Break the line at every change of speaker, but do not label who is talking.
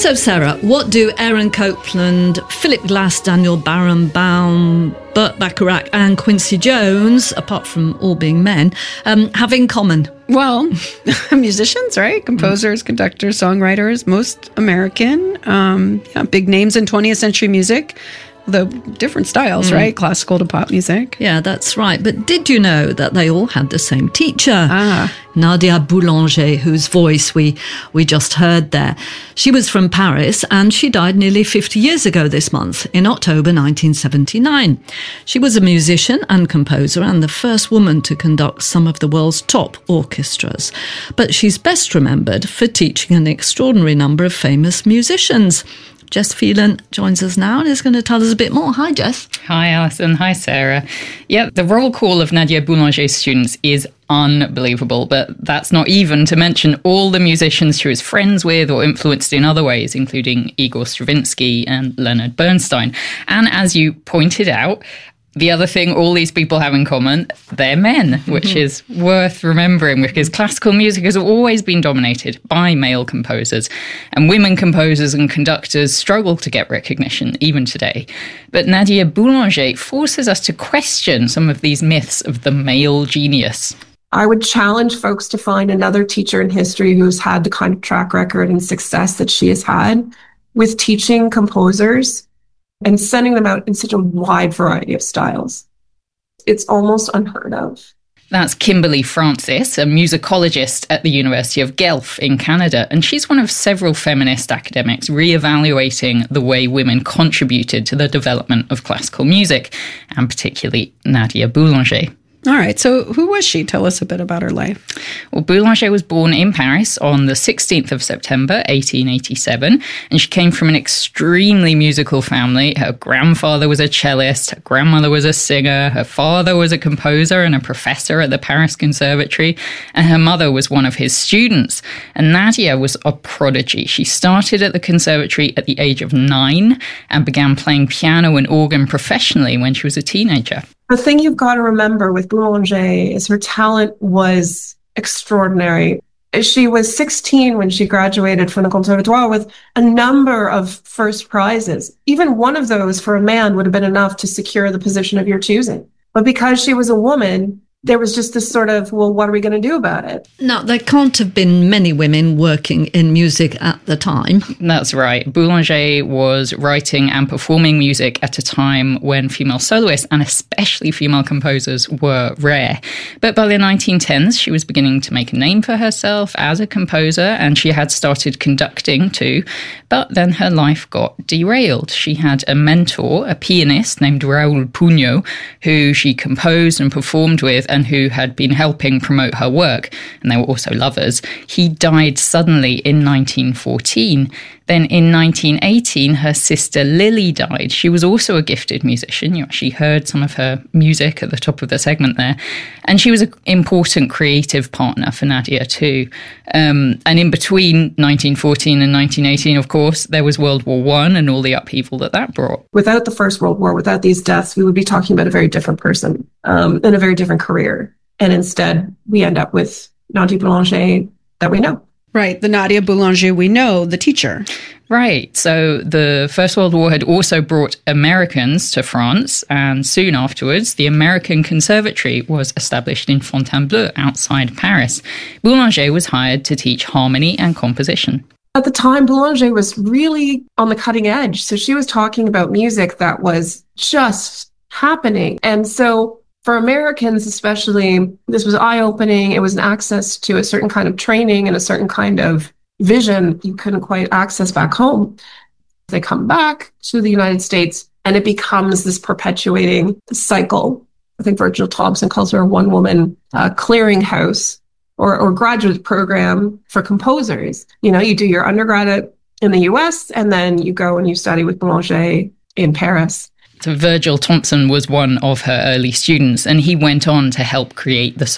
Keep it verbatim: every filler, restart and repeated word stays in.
So, Sarah, what do Aaron Copland, Philip Glass, Daniel Barenbaum, Burt Bacharach and Quincy Jones, apart from all being men, um, have in common?
Well, musicians, right? Composers, mm. conductors, songwriters, most American, um, yeah, big names in twentieth century music. The different styles, mm. right? Classical to pop music.
Yeah, that's right. But did you know that they all had the same teacher?
Ah.
Nadia Boulanger, whose voice we, we just heard there. She was from Paris and she died nearly fifty years ago this month, in October nineteen seventy-nine. She was a musician and composer and the first woman to conduct some of the world's top orchestras. But she's best remembered for teaching an extraordinary number of famous musicians. Jess Phelan joins us now and is going to tell us a bit more. Hi, Jess.
Hi, Alison. Hi, Sarah. Yeah, the roll call of Nadia Boulanger's students is unbelievable, but that's not even to mention all the musicians she was friends with or influenced in other ways, including Igor Stravinsky and Leonard Bernstein. And as you pointed out, the other thing all these people have in common, they're men, which mm-hmm. is worth remembering because classical music has always been dominated by male composers, and women composers and conductors struggle to get recognition even today. But Nadia Boulanger forces us to question some of these myths of the male genius.
I would challenge folks to find another teacher in history who's had the kind of track record and success that she has had with teaching composers and sending them out in such a wide variety of styles. It's almost unheard of.
That's Kimberly Francis, a musicologist at the University of Guelph in Canada, and she's one of several feminist academics re-evaluating the way women contributed to the development of classical music, and particularly Nadia Boulanger.
All right, so who was she? Tell us a bit about her life.
Well, Boulanger was born in Paris on the sixteenth of September, eighteen eighty-seven, and she came from an extremely musical family. Her grandfather was a cellist, her grandmother was a singer, her father was a composer and a professor at the Paris Conservatory, and her mother was one of his students. And Nadia was a prodigy. She started at the Conservatory at the age of nine and began playing piano and organ professionally when she was a teenager.
The thing you've got to remember with Boulanger is her talent was extraordinary. She was sixteen when she graduated from the Conservatoire with a number of first prizes. Even one of those for a man would have been enough to secure the position of your choosing. But because she was a woman, there was just this sort of, well, what are we going to do about it?
Now, there can't have been many women working in music at the time.
That's right. Boulanger was writing and performing music at a time when female soloists, and especially female composers, were rare. But by the nineteen tens, she was beginning to make a name for herself as a composer, and she had started conducting too. But then her life got derailed. She had a mentor, a pianist named Raoul Pugno, who she composed and performed with, and who had been helping promote her work, and they were also lovers. He died suddenly in nineteen fourteen. Then in nineteen eighteen, her sister Lily died. She was also a gifted musician. You actually heard some of her music at the top of the segment there. And she was an important creative partner for Nadia too. Um, and in between nineteen fourteen and nineteen eighteen, of course, there was World War One and all the upheaval that that brought.
Without the First World War, without these deaths, we would be talking about a very different person um, and a very different career. And instead, we end up with Nadia Boulanger that we know.
Right, the Nadia Boulanger we know, the teacher.
Right, so the First World War had also brought Americans to France, and soon afterwards, the American Conservatory was established in Fontainebleau, outside Paris. Boulanger was hired to teach harmony and composition.
At the time, Boulanger was really on the cutting edge. So she was talking about music that was just happening. And so for Americans especially, this was eye-opening. It was an access to a certain kind of training and a certain kind of vision you couldn't quite access back home. They come back to the United States and it becomes this perpetuating cycle. I think Virgil Thompson calls her a one-woman uh, clearinghouse or, or graduate program for composers. You know, you do your undergraduate in the U S and then you go and you study with Boulanger in Paris.
So Virgil Thompson was one of her early students, and he went on to help create the